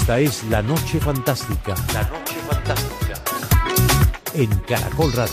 Esta es La Noche Fantástica. La Noche Fantástica. En Caracol Radio.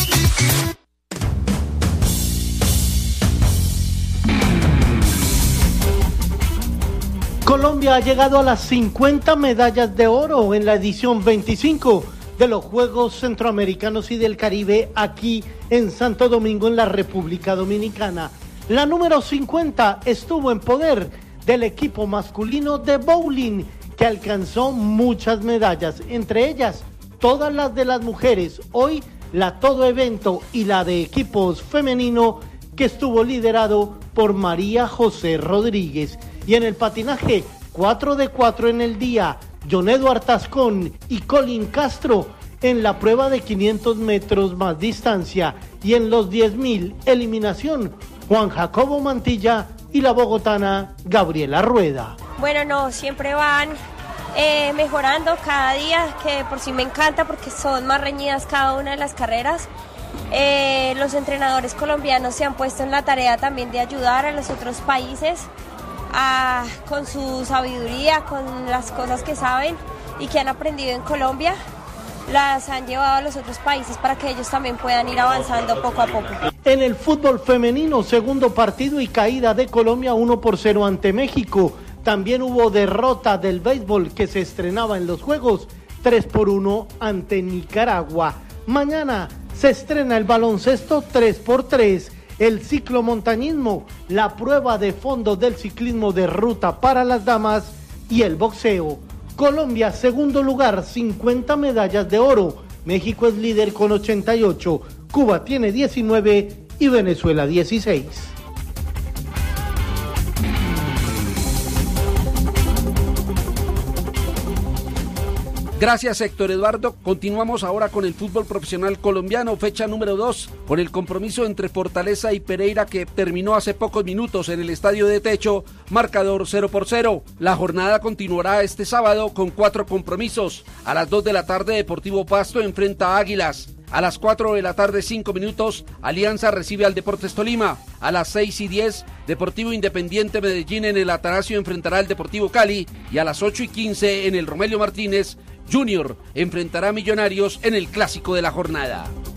Colombia ha llegado a las 50 medallas de oro en la edición 25 de los Juegos Centroamericanos y del Caribe aquí en Santo Domingo, en la República Dominicana. La número 50 estuvo en poder del equipo masculino de bowling, que alcanzó muchas medallas, entre ellas todas las de las mujeres. Hoy la todo evento y la de equipos femenino, que estuvo liderado por María José Rodríguez. Y en el patinaje, 4 de 4 en el día, John Eduard Tascón y Colin Castro en la prueba de 500 metros más distancia. Y en los 10.000, eliminación, Juan Jacobo Mantilla y la bogotana Gabriela Rueda. Bueno, no, siempre van mejorando cada día, que por sí me encanta porque son más reñidas cada una de las carreras. Los entrenadores colombianos se han puesto en la tarea también de ayudar a los otros países con su sabiduría, con las cosas que saben y que han aprendido en Colombia, las han llevado a los otros países para que ellos también puedan ir avanzando poco a poco. En el fútbol femenino, segundo partido y caída de Colombia 1-0 ante México. También hubo derrota del béisbol, que se estrenaba en los Juegos, 3-1 ante Nicaragua. Mañana se estrena el baloncesto 3x3, el ciclomontañismo, la prueba de fondo del ciclismo de ruta para las damas y el boxeo. Colombia, segundo lugar, 50 medallas de oro. México es líder con 88, Cuba tiene 19 y Venezuela 16. Gracias, Héctor Eduardo. Continuamos ahora con el fútbol profesional colombiano, fecha número 2, con el compromiso entre Fortaleza y Pereira, que terminó hace pocos minutos en el Estadio de Techo, marcador 0-0. La jornada continuará este sábado con 4 compromisos. A las 2 de la tarde, Deportivo Pasto enfrenta a Águilas. A las 4 de la tarde, 5 minutos, Alianza recibe al Deportes Tolima. A las 6:10, Deportivo Independiente Medellín en el Atanasio enfrentará al Deportivo Cali. Y a las 8:15, en el Romelio Martínez, Junior enfrentará a Millonarios en el clásico de la jornada.